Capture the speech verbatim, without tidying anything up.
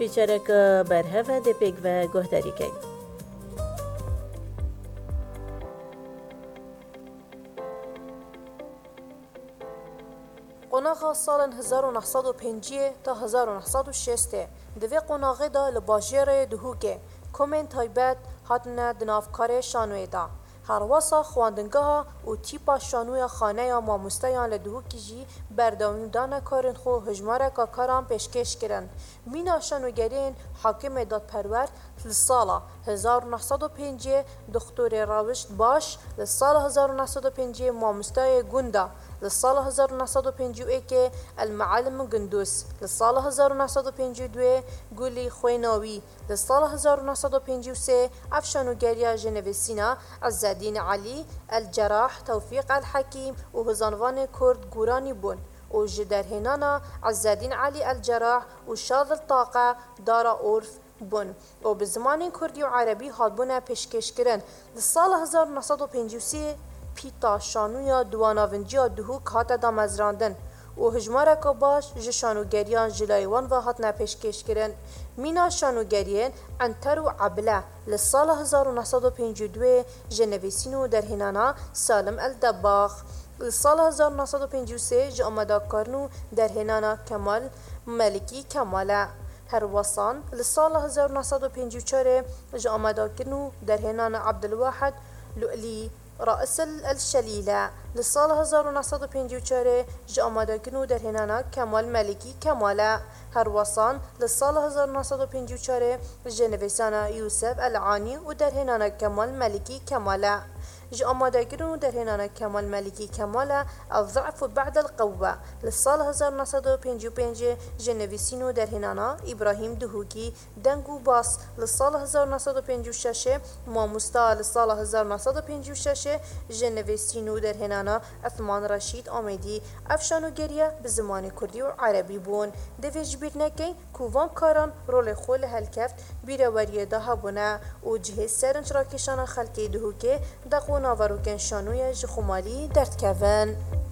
فیچرک برهفه ده پیک و گهداری که قناغا سال هزار و نهصد و پنج تا هزار و نهصد و شصت دوی قناغه دا لباجیر دهوگه کومن تایبت هاتنه دنافکار شانوی دا هر واسا خواندنگاه و تیپا شانوی خانه یا ماموستایان لدهوکی جی برداویم دانه کارن خو هجماره که کاران پیشکش کرن مینا شانوگرین حاکم داد پرور لسالا هزار و نهصد و پنج دکتر راوشت باش لسال هزار و نهصد و پنج ماموستای گوندا لسال هزار و نهصد و پنجاه و یک المعلم قندوس لسال هزار و نهصد و پنجاه و دو گولی خویناوی لسال هزار و نهصد و پنجاه و سه افشانوگریا جنویسینا عزالدین علی الجراح توفیق الحکیم و هزانوان کرد گورانی بون و جدرهنانا عزالدین علی الجراح و شاذ الطاقه دارا عرف بون و به زمان کردی و عربی هادبونه پیشکش کرن لسال هزار و نهصد و پنجاه و سه پیتا شانویا دواناونجیا دهو کاتا دا مزراندن و هجماره که باش جشانوگریان جلایوان و هات نپیشکش کرن مینا شانوگریان انتر و عبله لسال هزار و نهصد و پنجاه و دو جنویسینو در هنانا سالم الدباخ لسال هزار و نهصد و پنجاه و سه جامدا کارنو در هنانا کمال ملکی کماله هر وصان لسال هزار و نهصد و پنجاه و چهار جامدا کرنو در هنانا عبدالواحد لؤلی رئيس الشليلة لسال هزار و نهصد و پنجاه و چهار جامدا كنو در هنانا كمال ملكي كمالا هر وصان لسال هزار و نهصد و پنجاه و چهار جنويسانا يوسف العاني و در هنانا كمال ملكي كمالا جامدا كنو در هنانا كمال ملكي كمالا الضعف بعد القوة لسال هزار و نهصد و پنجاه و پنج جنويسينو در هنانا إبراهيم دهوكي دنگو باس لسال هزار و نهصد و پنجاه و شش ماموستا لسال هزار و نهصد و پنجاه و شش جنویسینو در هنانا عثمان رشید آمدی افشانوگریه به زمان کردی و عربی بون دویج بیر نکی کووان کاران رول خول هلکفت بیروریه ده هبونه و جهه سرنج راکشان خلکی دهوکه دقو ناوروکن شانوی جخومالی درد کون